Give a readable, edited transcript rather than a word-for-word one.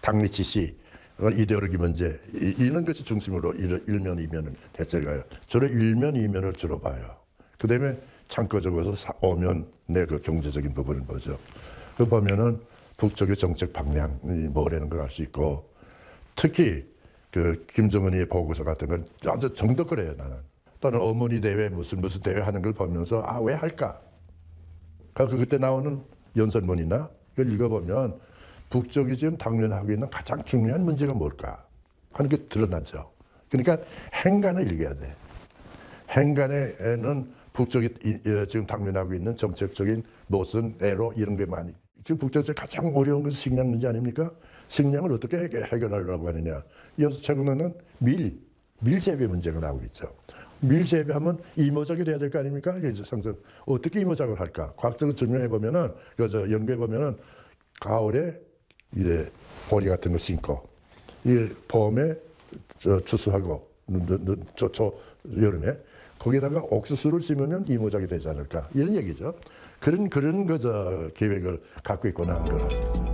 당리 지시, 이데올로기 문제 이런 것이 중심으로 일면 이면을 대체가요. 주로 일면 이면을 주로 봐요. 그다음에 창고적으로 오면 내 그 경제적인 부분을 보죠. 그 보면은 북쪽의 정책 방향이 뭐라는 걸 알 수 있고, 특히 그 김정은의 보고서 같은 건 아주 정독을 해요. 나는 또는 어머니 대회 무슨 대회 하는 걸 보면서 아, 왜 할까? 그때 나오는 연설문이나 이걸 읽어보면 북쪽이 지금 당면하고 있는 가장 중요한 문제가 뭘까 하는 게 드러나죠. 그러니까 행간을 읽어야 돼. 행간에는 북쪽이 지금 당면하고 있는 정책적인 노선, 애로 이런 게 많이. 지금 북쪽에서 가장 어려운 것은 식량 문제 아닙니까? 식량을 어떻게 해결하려고 하느냐. 여기서 최근에는 밀 재배 문제가 나오고 있죠. 밀 재배하면 이모작이 돼야 될 거 아닙니까? 상상 어떻게 이모작을 할까? 과학적으로 증명해 보면은, 그래서 연구해 보면은 가을에 이제 보리 같은 거 심고, 이 봄에 추수하고, 여름에 거기다가 옥수수를 심으면 이모작이 되지 않을까? 이런 얘기죠. 그런 계획을 갖고 있구나 하는 거는.